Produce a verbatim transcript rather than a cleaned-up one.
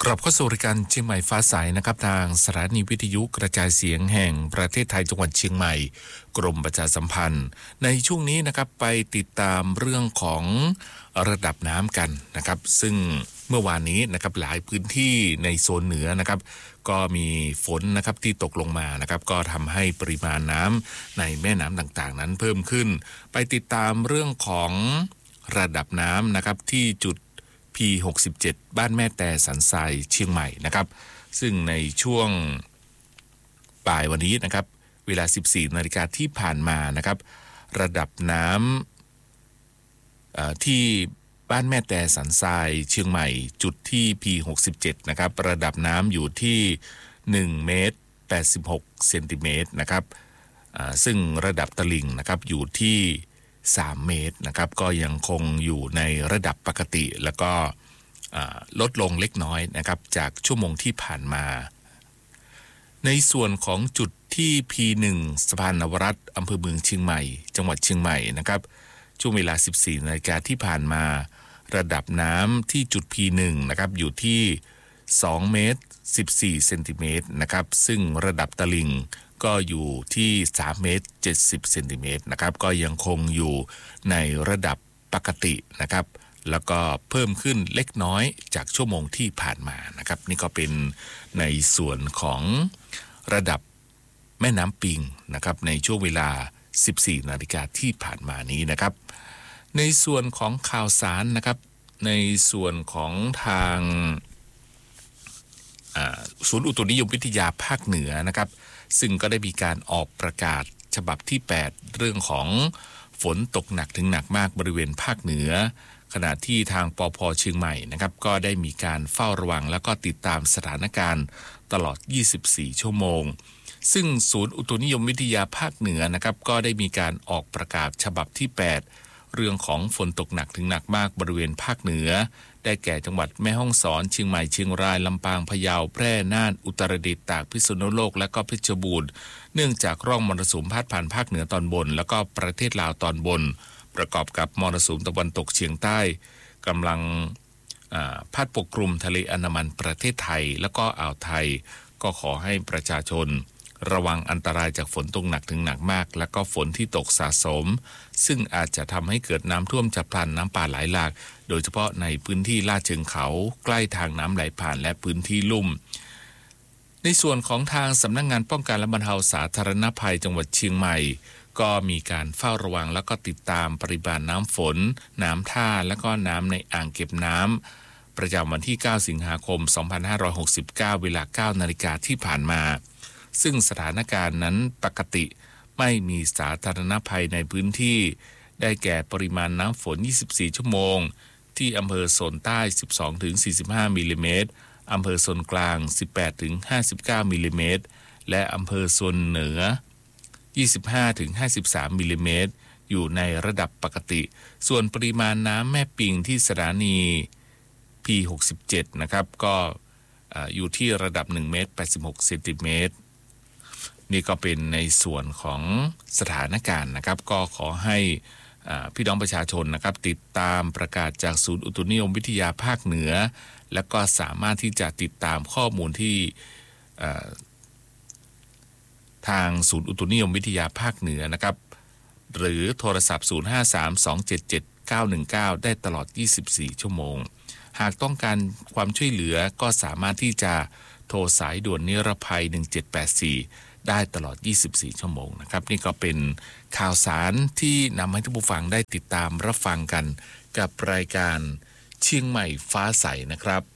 กลับเข้าสู่รายการเชียงใหม่ฟ้าใสนะครับทางสถานีวิทยุกระจายเสียงแห่งประเทศไทยจังหวัดเชียงใหม่กรมประชาสัมพันธ์ในช่วงนี้นะครับไปติดตามเรื่องของระดับน้ำกันนะครับซึ่งเมื่อวานนี้นะครับหลายพื้นที่ในโซนเหนือนะครับก็มีฝนนะครับที่ตกลงมานะครับก็ทำให้ปริมาณน้ำในแม่น้ำต่างๆนั้นเพิ่มขึ้นไปติดตามเรื่องของระดับน้ำนะครับที่จุดพี หกสิบเจ็ด บ้านแม่แต่สันทรายเชียงใหม่นะครับซึ่งในช่วงบ่ายวันนี้นะครับเวลา สิบสี่นาฬิกาที่ผ่านมานะครับระดับน้ำที่บ้านแม่แต่สันทรายเชียงใหม่จุดที่ พี หกสิบเจ็ด นะครับระดับน้ำอยู่ที่หนึ่งเมตรแปดสิบหกเซนติเมตรนะครับซึ่งระดับตลิ่งนะครับอยู่ที่สามเมตรนะครับก็ยังคงอยู่ในระดับปกติแล้วก็ลดลงเล็กน้อยนะครับจากชั่วโมงที่ผ่านมาในส่วนของจุดที่ พี หนึ่ง สะพานนวรัตน์อำเภอเมืองเชียงใหม่จังหวัดเชียงใหม่นะครับช่วงเวลา สิบสี่นาฬิกาที่ผ่านมาระดับน้ำที่จุด พี หนึ่ง นะครับอยู่ที่สองเมตรสิบสี่เซนติเมตรนะครับซึ่งระดับตลิ่งก็อยู่ที่สามเมตรเจ็ดสิบเซนติเมตรนะครับก็ยังคงอยู่ในระดับปกตินะครับแล้วก็เพิ่มขึ้นเล็กน้อยจากชั่วโมงที่ผ่านมานะครับนี่ก็เป็นในส่วนของระดับแม่น้ำปิงนะครับในช่วงเวลา สิบสี่นาฬิกาที่ผ่านมานี้นะครับในส่วนของข่าวสารนะครับในส่วนของทางศูนย์อุตุนิยมวิทยาภาคเหนือนะครับซึ่งก็ได้มีการออกประกาศฉบับที่แปดเรื่องของฝนตกหนักถึงหนักมากบริเวณภาคเหนือขณะที่ทางปภ.เชียงใหม่นะครับก็ได้มีการเฝ้าระวังแล้วก็ติดตามสถานการณ์ตลอดยี่สิบสี่ชั่วโมงซึ่งศูนย์อุตุนิยมวิทยาภาคเหนือนะครับก็ได้มีการออกประกาศฉบับที่แปดเรื่องของฝนตกหนักถึงหนักมากบริเวณภาคเหนือได้แก่จังหวัดแม่ฮ่องสอนเชียงใหม่เชียงรายลำปางพะเยาแพร่น่านอุตรดิตถ์ตากพิษณุโลกและก็เพชรบูรณ์เนื่องจากร่องมรสุมพาดผ่านภาคเหนือตอนบนแล้วก็ประเทศลาวตอนบนประกอบกับมรสุมตะวันตกเฉียงใต้กำลังพัดปกคลุมทะเลอันดามันประเทศไทยแล้วก็อ่าวไทยก็ขอให้ประชาชนระวังอันตรายจากฝนตกหนักถึงหนักมากและก็ฝนที่ตกสะสมซึ่งอาจจะทำให้เกิดน้ำท่วมฉับพลันน้ำป่าไหลหลากโดยเฉพาะในพื้นที่ลาดเชิงเขาใกล้ทางน้ำไหลผ่านและพื้นที่ลุ่มในส่วนของทางสำนักงานป้องกันและบรรเทาสาธารณภัยจังหวัดเชียงใหม่ก็มีการเฝ้าระวังแล้วก็ติดตามปริมาณน้ำฝนน้ำท่าและก็น้ำในอ่างเก็บน้ำประจำวันที่เก้าสิงหาคมสองพันห้าร้อยหกสิบเก้าเวลา เก้านาฬิกาที่ผ่านมาซึ่งสถานการณ์นั้นปกติไม่มีสาธารณภัยในพื้นที่ได้แก่ปริมาณน้ำฝนยี่สิบสี่ชั่วโมงที่อำเภอโซนใต้ สิบสองถึงสี่สิบห้า มิลลิเมตรอำเภอโซนกลาง สิบแปดถึงห้าสิบเก้า มิลลิเมตรและอำเภอโซนเหนือ ยี่สิบห้าถึงห้าสิบสาม มิลลิเมตรอยู่ในระดับปกติส่วนปริมาณน้ำแม่ปิงที่สถานี พี หกสิบเจ็ด นะครับก็อยู่ที่ระดับหนึ่งเมตรแปดสิบหกเซนติเมตรนี่ก็เป็นในส่วนของสถานการณ์นะครับก็ขอให้พี่น้องประชาชนนะครับติดตามประกาศจากศูนย์อุตุนิยมวิทยาภาคเหนือและก็สามารถที่จะติดตามข้อมูลที่ทางศูนย์อุตุนิยมวิทยาภาคเหนือนะครับหรือโทรศัพท์ ศูนย์ ห้า สาม สอง เจ็ด เจ็ด เก้า หนึ่ง เก้า ได้ตลอดยี่สิบสี่ชั่วโมงหากต้องการความช่วยเหลือก็สามารถที่จะโทรสายด่วนนิรภัยหนึ่งเจ็ดแปดสี่ได้ตลอดยี่สิบสี่ชั่วโมงนะครับนี่ก็เป็นข่าวสารที่นำให้ท่านผู้ฟังได้ติดตามรับฟังกันกับรายการเชียงใหม่ฟ้าใสนะครับ